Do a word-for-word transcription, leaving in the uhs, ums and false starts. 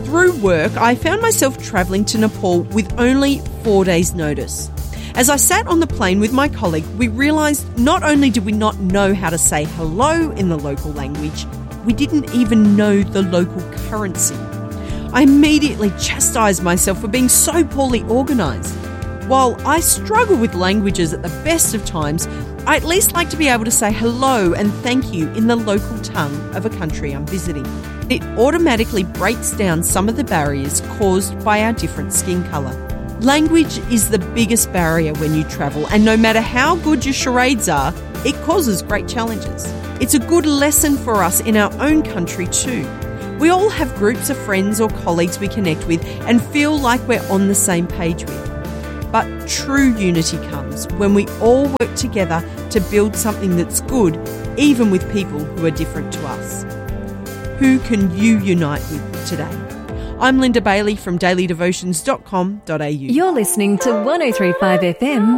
Through work, I found myself travelling to Nepal with only four days' notice. As I sat on the plane with my colleague, we realised not only did we not know how to say hello in the local language, we didn't even know the local currency. I immediately chastised myself for being so poorly organised. While I struggle with languages at the best of times, I at least like to be able to say hello and thank you in the local tongue of a country I'm visiting. It automatically breaks down some of the barriers caused by our different skin colour. Language is the biggest barrier when you travel, and no matter how good your charades are, it causes great challenges. It's a good lesson for us in our own country too. We all have groups of friends or colleagues we connect with and feel like we're on the same page with. But true unity comes when we all work together to build something that's good, even with people who are different to us. Who can you unite with today? I'm Linda Bailey from daily devotions dot com dot a u. You're listening to one oh three point five F M